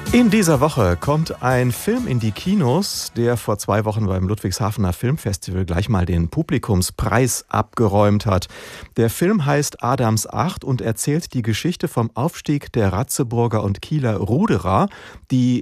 In dieser Woche kommt ein Film in die Kinos, der vor 2 Wochen beim Ludwigshafener Filmfestival gleich mal den Publikumspreis abgeräumt hat. Der Film heißt Adams Acht und erzählt die Geschichte vom Aufstieg der Ratzeburger und Kieler Ruderer, die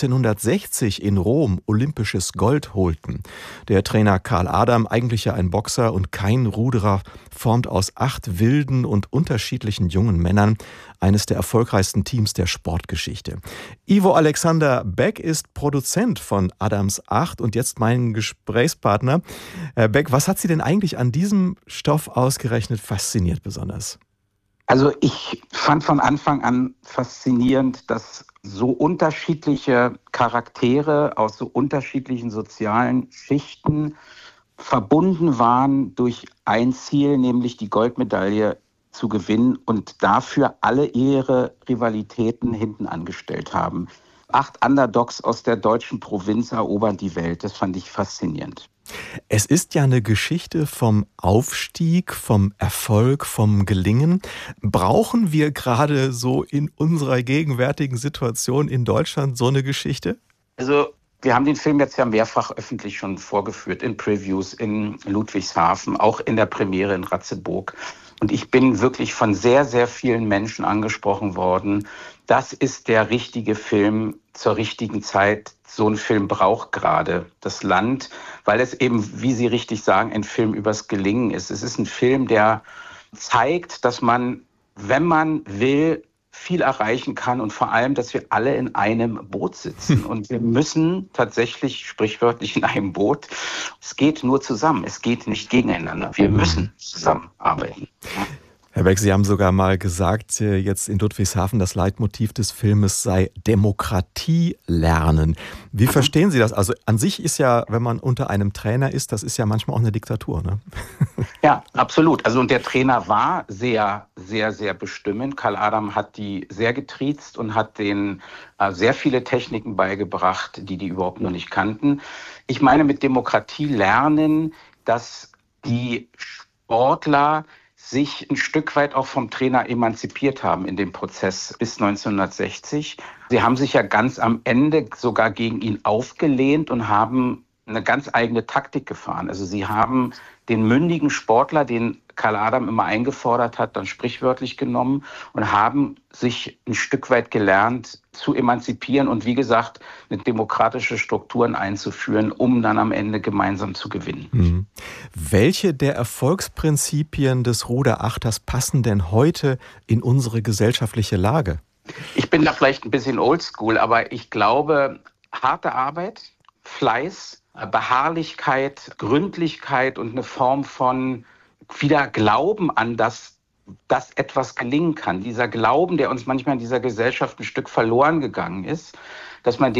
1960 in Rom olympisches Gold holten. Der Trainer Karl Adam, eigentlich ja ein Boxer und kein Ruderer, formt aus 8 wilden und unterschiedlichen jungen Männern eines der erfolgreichsten Teams der Sportgeschichte. Ivo Alexander Beck ist Produzent von Adams Acht und jetzt mein Gesprächspartner. Herr Beck, was hat Sie denn eigentlich an diesem Stoff ausgerechnet fasziniert besonders? Also ich fand von Anfang an faszinierend, dass so unterschiedliche Charaktere aus so unterschiedlichen sozialen Schichten verbunden waren durch ein Ziel, nämlich die Goldmedaille zu gewinnen und dafür alle ihre Rivalitäten hinten angestellt haben. 8 Underdogs aus der deutschen Provinz erobern die Welt. Das fand ich faszinierend. Es ist ja eine Geschichte vom Aufstieg, vom Erfolg, vom Gelingen. Brauchen wir gerade so in unserer gegenwärtigen Situation in Deutschland so eine Geschichte? Also wir haben den Film jetzt ja mehrfach öffentlich schon vorgeführt, in Previews in Ludwigshafen, auch in der Premiere in Ratzeburg. Und ich bin wirklich von sehr, sehr vielen Menschen angesprochen worden. Das ist der richtige Film zur richtigen Zeit. So ein Film braucht gerade das Land, weil es eben, wie Sie richtig sagen, ein Film übers Gelingen ist. Es ist ein Film, der zeigt, dass man, wenn man will, viel erreichen kann und vor allem, dass wir alle in einem Boot sitzen. Und wir müssen tatsächlich sprichwörtlich in einem Boot. Es geht nur zusammen, es geht nicht gegeneinander. Wir müssen zusammenarbeiten. Herr Beck, Sie haben sogar mal gesagt, jetzt in Ludwigshafen, das Leitmotiv des Filmes sei Demokratie lernen. Wie verstehen Sie das? Also an sich ist ja, wenn man unter einem Trainer ist, das ist ja manchmal auch eine Diktatur, ne? Ja, absolut. Also und der Trainer war sehr, sehr, sehr bestimmend. Karl Adam hat die sehr getriezt und hat denen sehr viele Techniken beigebracht, die überhaupt noch nicht kannten. Ich meine mit Demokratie lernen, dass die Sportler sich ein Stück weit auch vom Trainer emanzipiert haben in dem Prozess bis 1960. Sie haben sich ja ganz am Ende sogar gegen ihn aufgelehnt und haben eine ganz eigene Taktik gefahren. Also sie haben den mündigen Sportler, den Karl Adam immer eingefordert hat, dann sprichwörtlich genommen und haben sich ein Stück weit gelernt zu emanzipieren und wie gesagt, eine demokratische Strukturen einzuführen, um dann am Ende gemeinsam zu gewinnen. Mhm. Welche der Erfolgsprinzipien des Ruderachters passen denn heute in unsere gesellschaftliche Lage? Ich bin da vielleicht ein bisschen oldschool, aber ich glaube, harte Arbeit, Fleiß, Beharrlichkeit, Gründlichkeit und eine Form von wieder Glauben an das, dass etwas gelingen kann. Dieser Glauben, der uns manchmal in dieser Gesellschaft ein Stück verloren gegangen ist, dass man